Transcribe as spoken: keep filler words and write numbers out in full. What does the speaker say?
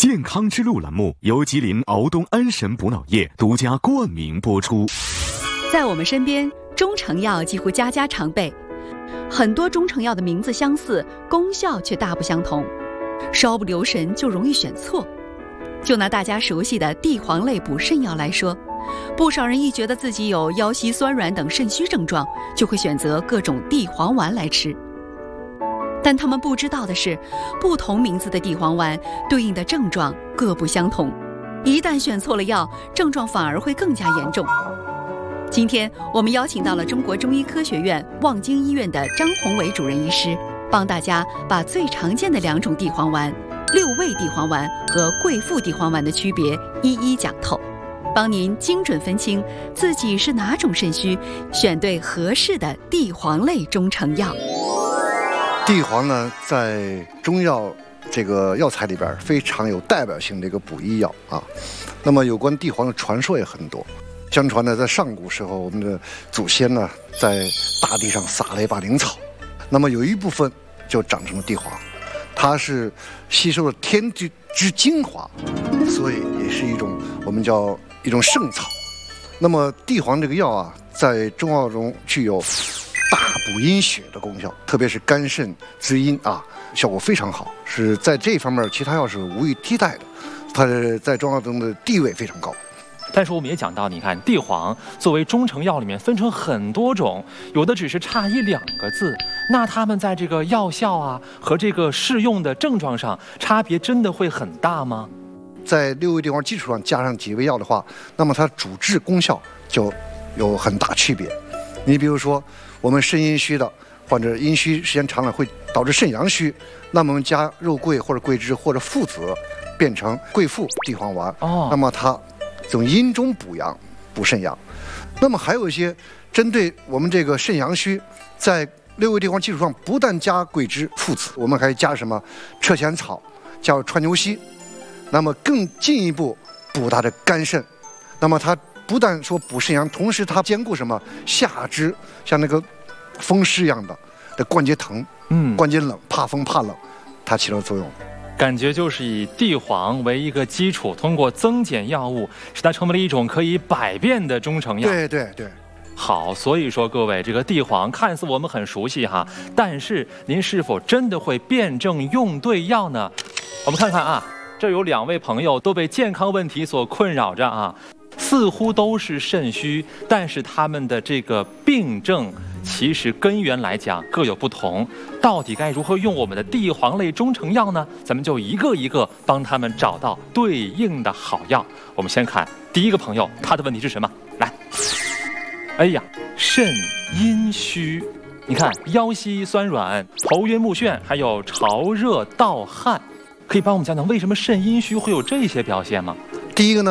健康之路栏目由吉林敖东安神补脑液独家冠名播出。 在我们身边，中成药几乎家家常备，很多中成药的名字相似，功效却大不相同，稍不留神就容易选错。就拿大家熟悉的地黄类补肾药来说，不少人一觉得自己有腰膝酸软等肾虚症状，就会选择各种地黄丸来吃。但他们不知道的是，不同名字的地黄丸对应的症状各不相同，一旦选错了药，症状反而会更加严重。今天我们邀请到了中国中医科学院望京医院的张宏伟主任医师，帮大家把最常见的两种地黄丸六味地黄丸和桂附地黄丸的区别一一讲透，帮您精准分清自己是哪种肾虚，选对合适的地黄类中成药。 地黄呢，在中药这个药材里边非常有代表性的一个补益药啊。那么有关地黄的传说也很多。相传呢，在上古时候，我们的祖先呢，在大地上撒了一把灵草，那么有一部分就长成了地黄，它是吸收了天地之精华，所以也是一种我们叫一种圣草。那么地黄这个药啊，在中药中具有大补阴血的功效，特别是肝肾滋阴啊，效果非常好，是在这方面其他药是无以替代的，它在中药中的地位非常高。 但是我们也讲到，你看地黄作为中成药里面分成很多种，有的只是差一两个字，那它们在这个药效啊和这个适用的症状上差别真的会很大吗？ 在六味地黄基础上加上几味药的话，那么它主治功效就有很大区别。你比如说，我们肾阴虚的患者，阴虚时间长了会导致肾阳虚，那么我们加肉桂或者桂枝或者附子，变成桂附地黄丸，哦，那么它从阴中补阳补肾阳。那么还有一些针对我们这个肾阳虚，在六味地黄基础上不但加桂枝附子，我们还加什么车前草，加川牛膝，那么更进一步补它的肝肾。那么它不但说补肾阳，同时它兼顾什么下肢，像那个风湿一样的的关节疼，嗯，关节冷，怕风怕冷，它起了作用。 感觉就是以地黄为一个基础，通过增减药物，使它成为了一种可以百变的中成药。 对对对。 好，所以说各位，这个地黄看似我们很熟悉哈，但是您是否真的会辩证用对药呢？我们看看啊，这有两位朋友都被健康问题所困扰着啊，似乎都是肾虚，但是他们的这个病症其实根源来讲各有不同，到底该如何用我们的地黄类中成药呢？咱们就一个一个帮他们找到对应的好药。我们先看第一个朋友，他的问题是什么？来，哎呀，肾阴虚，你看腰膝酸软、头晕目眩，还有潮热盗汗，可以帮我们讲讲为什么肾阴虚会有这些表现吗？ 第一个呢，